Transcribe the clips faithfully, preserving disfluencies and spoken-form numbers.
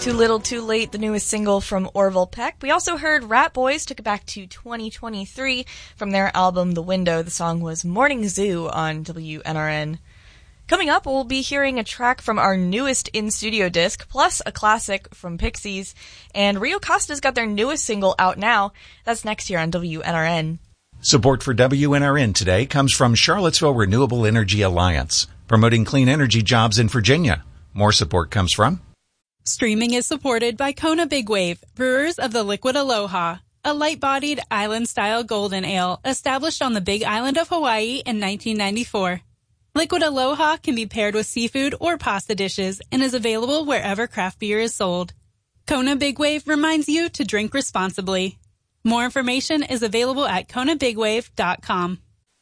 Too Little Too Late, the newest single from Orville Peck. We also heard Rat Boys took it back to twenty twenty-three from their album The Window. The song was Morning Zoo on W N R N. Coming up, we'll be hearing a track from our newest in-studio disc, plus a classic from Pixies. And Rio Costa's got their newest single out now. That's next year on W N R N. Support for W N R N today comes from Charlottesville Renewable Energy Alliance, promoting clean energy jobs in Virginia. More support comes from... Streaming is supported by Kona Big Wave, brewers of the Liquid Aloha, a light-bodied island-style golden ale established on the Big Island of Hawaii in nineteen ninety-four. Liquid Aloha can be paired with seafood or pasta dishes and is available wherever craft beer is sold. Kona Big Wave reminds you to drink responsibly. More information is available at kona big wave dot com.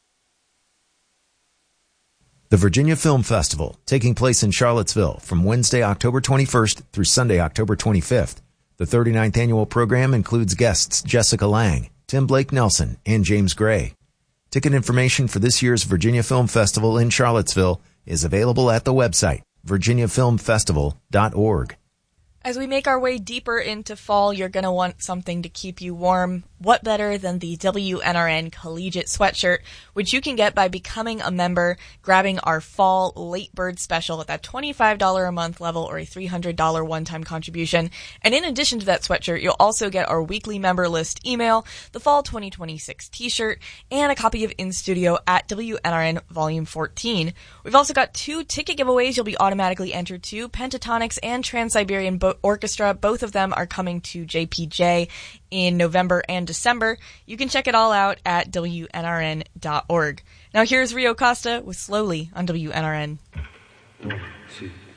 The Virginia Film Festival, taking place in Charlottesville from Wednesday, October twenty-first through Sunday, October twenty-fifth. The thirty-ninth annual program includes guests Jessica Lange, Tim Blake Nelson, and James Gray. Ticket information for this year's Virginia Film Festival in Charlottesville is available at the website, virginia film festival dot org. As we make our way deeper into fall, you're going to want something to keep you warm. What better than the W N R N Collegiate Sweatshirt, which you can get by becoming a member, grabbing our fall late bird special at that twenty-five dollars a month level or a three hundred dollars one-time contribution. And in addition to that sweatshirt, you'll also get our weekly member list email, the fall twenty twenty-six t-shirt, and a copy of In Studio at W N R N Volume fourteen. We've also got two ticket giveaways you'll be automatically entered to, Pentatonics and Trans-Siberian Bo- Orchestra. Both of them are coming to J P J in November and December. You can check it all out at W N R N dot org. Now here's Rio Costa with Slowly on W N R N. One, two.